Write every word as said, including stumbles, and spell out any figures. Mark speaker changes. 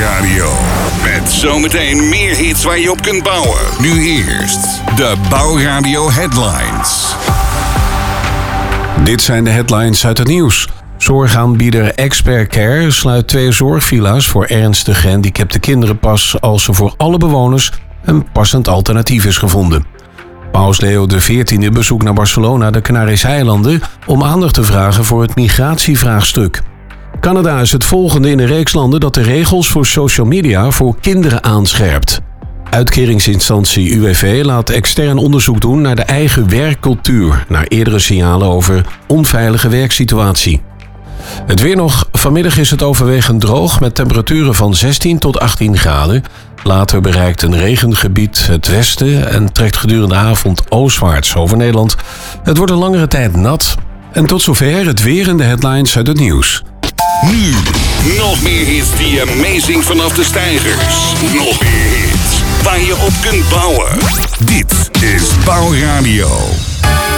Speaker 1: Bouwradio. Met zometeen meer hits waar je op kunt bouwen. Nu eerst de Bouwradio Headlines.
Speaker 2: Dit zijn de headlines uit het nieuws. Zorgaanbieder Expert Care sluit twee zorgvilla's voor ernstig gehandicapte kinderen pas als er voor alle bewoners een passend alternatief is gevonden. Paus Leo de veertiende bezoekt naar Barcelona, de Canarische eilanden, om aandacht te vragen voor het migratievraagstuk. Canada is het volgende in een reeks landen dat de regels voor social media voor kinderen aanscherpt. Uitkeringsinstantie U W V laat extern onderzoek doen naar de eigen werkcultuur, naar eerdere signalen over onveilige werksituatie. Het weer nog. Vanmiddag is het overwegend droog met temperaturen van zestien tot achttien graden. Later bereikt een regengebied het westen en trekt gedurende de avond oostwaarts over Nederland. Het wordt een langere tijd nat. En tot zover het weer en de headlines uit het nieuws.
Speaker 1: Nu, nog meer hits die amazing vanaf de stijgers. Nog meer hits waar je op kunt bouwen. Dit is Bouwradio.